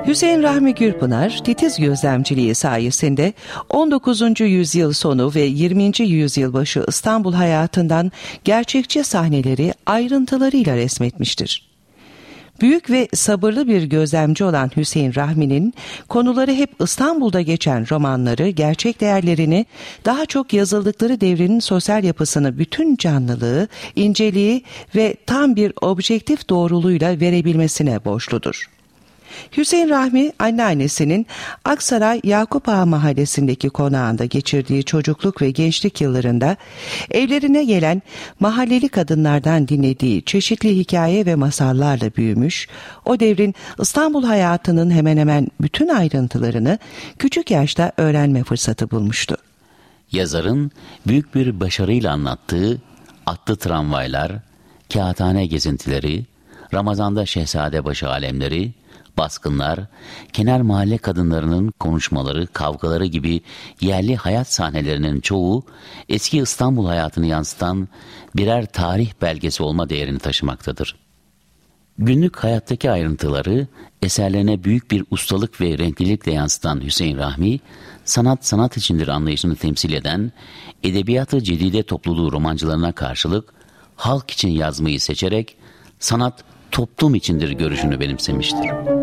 Hüseyin Rahmi Gürpınar, titiz gözlemciliği sayesinde 19. yüzyıl sonu ve 20. yüzyıl başı İstanbul hayatından gerçekçi sahneleri ayrıntılarıyla resmetmiştir. Büyük ve sabırlı bir gözlemci olan Hüseyin Rahmi'nin konuları hep İstanbul'da geçen romanları, gerçek değerlerini, daha çok yazıldıkları devrinin sosyal yapısını bütün canlılığı, inceliği ve tam bir objektif doğruluğuyla verebilmesine borçludur. Hüseyin Rahmi, anneannesinin Aksaray Yakup Ağa mahallesindeki konağında geçirdiği çocukluk ve gençlik yıllarında evlerine gelen mahalleli kadınlardan dinlediği çeşitli hikaye ve masallarla büyümüş, o devrin İstanbul hayatının hemen hemen bütün ayrıntılarını küçük yaşta öğrenme fırsatı bulmuştu. Yazarın büyük bir başarıyla anlattığı atlı tramvaylar, kağıthane gezintileri, Ramazan'da Şehzadebaşı alemleri, baskınlar, kenar mahalle kadınlarının konuşmaları, kavgaları gibi yerli hayat sahnelerinin çoğu eski İstanbul hayatını yansıtan birer tarih belgesi olma değerini taşımaktadır. Günlük hayattaki ayrıntıları eserlerine büyük bir ustalık ve renklilikle yansıtan Hüseyin Rahmi, sanat içindir anlayışını temsil eden edebiyatı cedide topluluğu romancılarına karşılık halk için yazmayı seçerek sanat toplum içindir görüşünü benimsemiştir.